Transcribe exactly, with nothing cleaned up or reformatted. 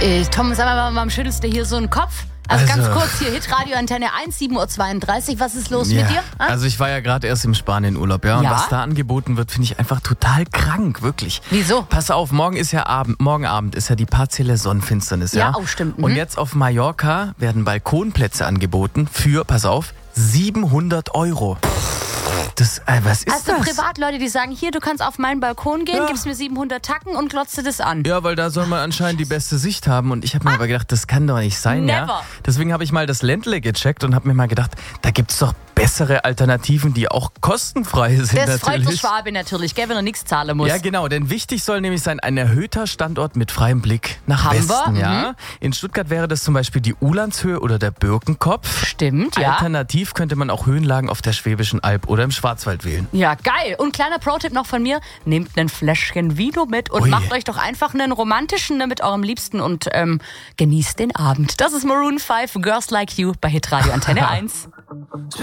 Äh, Tom, sag mal, warum schüttelst du hier so einen Kopf? Also, Also, ganz kurz hier, Hitradio Antenne eins, sieben Uhr zweiunddreißig. Was ist los ja, mit dir? Ah? Also ich war ja gerade erst im Spanienurlaub, ja, und Ja? was da angeboten wird, finde ich einfach total krank, wirklich. Wieso? Pass auf, morgen ist ja Abend, morgen Abend ist ja die partielle Sonnenfinsternis, ja? Ja, oh, stimmt. Mhm. Und jetzt auf Mallorca werden Balkonplätze angeboten für, pass auf, siebenhundert Euro. Das, äh, was ist Also das? Privatleute, die sagen, hier, du kannst auf meinen Balkon gehen, Ja. gibst mir siebenhundert Tacken und glotzt dir das an. Ja, weil da soll man anscheinend die beste Sicht haben. Und ich habe mir aber gedacht, das kann doch nicht sein, Never. ja? Deswegen habe ich mal das Ländle gecheckt und habe mir mal gedacht, da gibt's doch bessere Alternativen, die auch kostenfrei sind Das freut natürlich. der Schwabe natürlich, gell, wenn er nichts zahlen muss. Ja, genau, denn wichtig soll nämlich sein, ein erhöhter Standort mit freiem Blick nach Haben Westen. wir, Ja? mhm. In Stuttgart wäre das zum Beispiel die Ulandshöhe oder der Birkenkopf. Stimmt, ja. Alternativ könnte man auch Höhenlagen auf der Schwäbischen Alb oder im Schwarzwald wählen. Ja, geil. Und kleiner Pro-Tipp noch von mir, nehmt ein Fläschchen Vino mit und Ui. macht euch doch einfach einen romantischen ne, mit eurem Liebsten und ähm, genießt den Abend. Das ist Maroon fünf, Girls Like You bei Hitradio Antenne eins.